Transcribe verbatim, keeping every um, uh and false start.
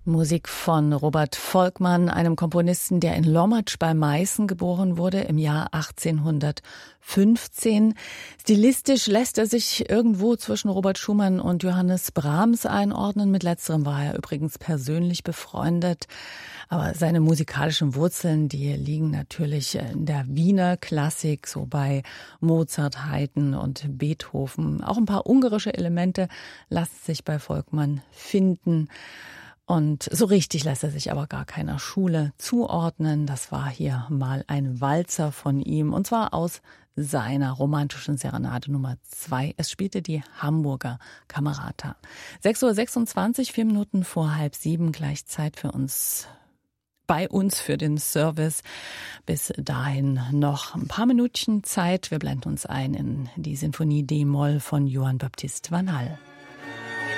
Musik von Robert Volkmann, einem Komponisten, der in Lommatsch bei Meißen geboren wurde im Jahr achtzehnhundertfünfzehn. Stilistisch lässt er sich irgendwo zwischen Robert Schumann und Johannes Brahms einordnen. Mit letzterem war er übrigens persönlich befreundet. Aber seine musikalischen Wurzeln, die liegen natürlich in der Wiener Klassik, so bei Mozart, Haydn und Beethoven. Auch ein paar ungarische Elemente lassen sich bei Volkmann finden. Und so richtig lässt er sich aber gar keiner Schule zuordnen. Das war hier mal ein Walzer von ihm, und zwar aus seiner romantischen Serenade Nummer zwei. Es spielte die Hamburger Camerata. sechs Uhr sechsundzwanzig, vier Minuten vor halb sieben, gleich Zeit für uns, bei uns für den Service. Bis dahin noch ein paar Minütchen Zeit. Wir blenden uns ein in die Sinfonie D-Moll von Johann Baptist van Hall.